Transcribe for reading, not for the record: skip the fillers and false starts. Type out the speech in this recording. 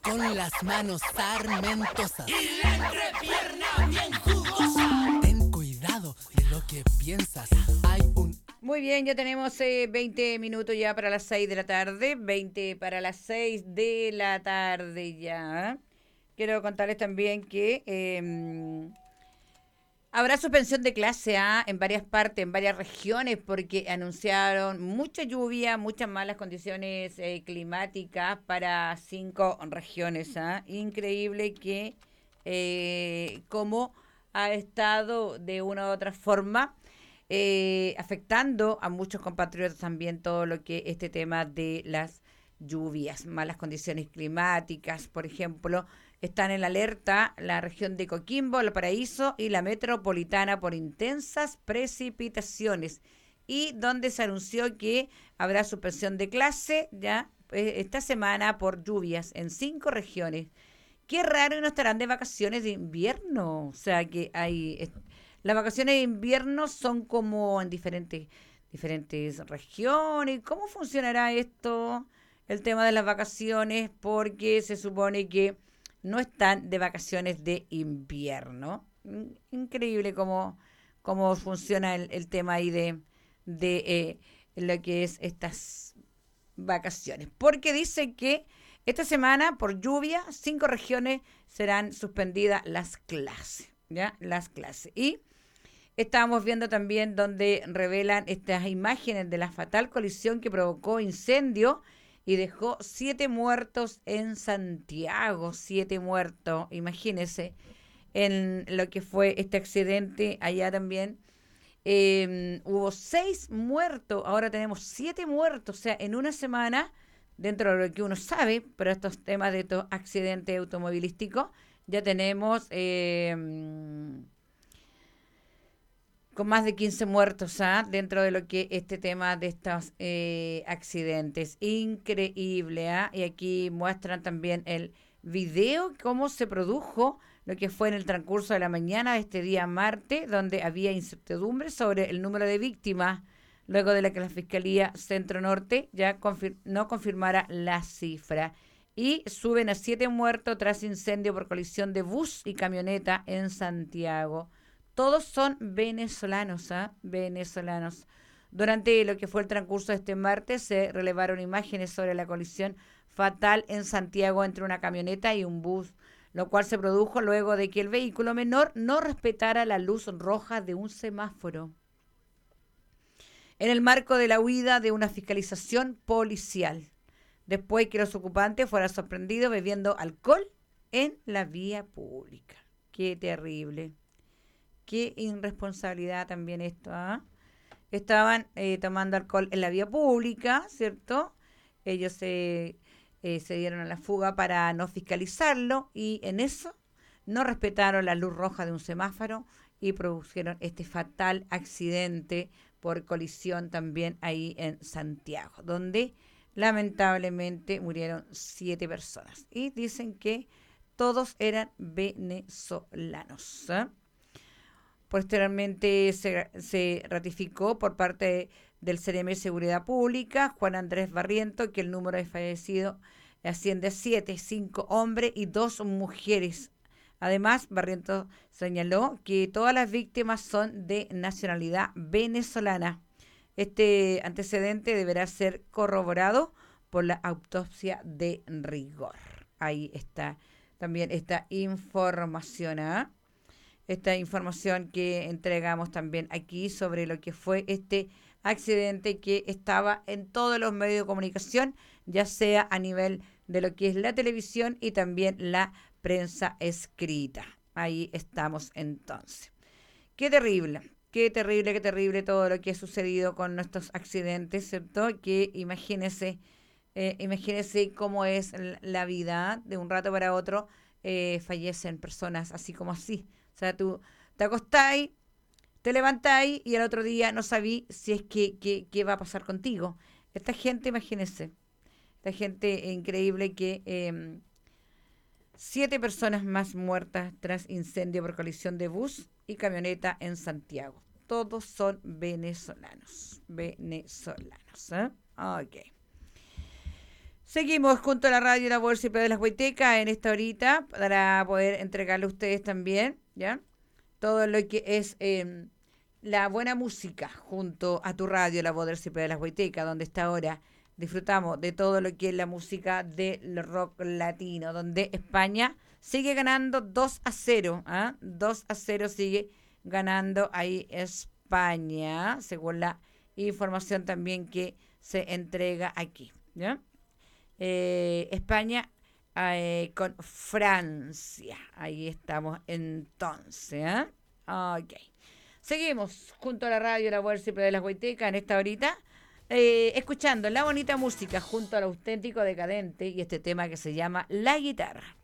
con las manos sarmentosas y la entrepierna bien jugosa. Ten cuidado de lo que piensas. Hay un... Muy bien, ya tenemos 20 minutos ya para las 6 de la tarde. 20 para las 6 de la tarde ya. Quiero contarles también que habrá suspensión de clase en varias partes, en varias regiones, porque anunciaron mucha lluvia, muchas malas condiciones climáticas para 5 regiones. Increíble que cómo ha estado de una u otra forma afectando a muchos compatriotas también todo lo que este tema de las lluvias, malas condiciones climáticas, por ejemplo. Están en alerta la región de Coquimbo, Valparaíso y la metropolitana por intensas precipitaciones, y donde se anunció que habrá suspensión de clase ya esta semana por lluvias en 5 regiones. Qué raro, y no estarán de vacaciones de invierno. O sea que las vacaciones de invierno son como en diferentes regiones. ¿Cómo funcionará esto? El tema de las vacaciones, porque se supone que no están de vacaciones de invierno. Increíble cómo funciona el tema ahí de lo que es estas vacaciones. Porque dice que esta semana, por lluvia, 5 regiones serán suspendidas las clases. ¿Ya? Las clases. Y estábamos viendo también donde revelan estas imágenes de la fatal colisión que provocó incendio y dejó 7 muertos en Santiago. 7 muertos, imagínense, en lo que fue este accidente allá también. Hubo 6 muertos, ahora tenemos 7 muertos, o sea, en una semana, dentro de lo que uno sabe, pero estos temas de estos accidentes automovilísticos, ya tenemos con más de 15 muertos dentro de lo que este tema de estos accidentes. Increíble. Y aquí muestran también el video, cómo se produjo lo que fue en el transcurso de la mañana de este día martes, donde había incertidumbre sobre el número de víctimas, luego de que la Fiscalía Centro Norte ya no confirmara la cifra. Y suben a 7 muertos tras incendio por colisión de bus y camioneta en Santiago. Todos son venezolanos, venezolanos. Durante lo que fue el transcurso de este martes se relevaron imágenes sobre la colisión fatal en Santiago entre una camioneta y un bus, lo cual se produjo luego de que el vehículo menor no respetara la luz roja de un semáforo, en el marco de la huida de una fiscalización policial, después que los ocupantes fueran sorprendidos bebiendo alcohol en la vía pública. Qué terrible. Qué irresponsabilidad también esto. Estaban tomando alcohol en la vía pública, ¿cierto? Ellos se dieron a la fuga para no fiscalizarlo, y en eso no respetaron la luz roja de un semáforo y produjeron este fatal accidente por colisión también ahí en Santiago, donde lamentablemente murieron 7 personas. Y dicen que todos eran venezolanos. Posteriormente se ratificó por parte del CNM Seguridad Pública, Juan Andrés Barriento, que el número de fallecidos asciende a 7, 5 hombres y 2 mujeres. Además, Barriento señaló que todas las víctimas son de nacionalidad venezolana. Este antecedente deberá ser corroborado por la autopsia de rigor. Ahí está también esta información. Esta información que entregamos también aquí sobre lo que fue este accidente que estaba en todos los medios de comunicación, ya sea a nivel de lo que es la televisión y también la prensa escrita. Ahí estamos entonces. Qué terrible, qué terrible, qué terrible todo lo que ha sucedido con nuestros accidentes, ¿cierto? Que imagínese cómo es la vida. De un rato para otro fallecen personas así como así. O sea, tú te acostáis, te levantáis y al otro día no sabí si es qué va a pasar contigo. Esta gente, imagínense, esta gente increíble que 7 personas más muertas tras incendio por colisión de bus y camioneta en Santiago. Todos son venezolanos. Ok. Seguimos junto a la radio La Bolsa y Pedro de las Huaytecas en esta horita para poder entregarle a ustedes también, ¿ya? Todo lo que es la buena música junto a tu radio La Bolsa y Pedro de las Huaytecas, donde está ahora disfrutamos de todo lo que es la música del rock latino, donde España sigue ganando 2-0, ¿ah? 2-0 sigue ganando ahí España, según la información también que se entrega aquí, ¿ya? España con Francia. Ahí estamos entonces. ¿Eh? Ok. Seguimos junto a la radio La Bolsa de las Huaytecas en esta horita, escuchando la bonita música junto al auténtico decadente y este tema que se llama La Guitarra.